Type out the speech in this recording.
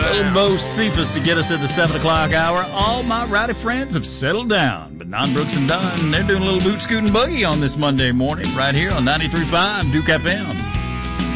Little Bo Cephas to get us at the 7 o'clock hour. All my rowdy friends have settled down, but Don Brooks and Dunn, they're doing a little boot scooting boogie on this Monday morning right here on 93.5 Duke FM.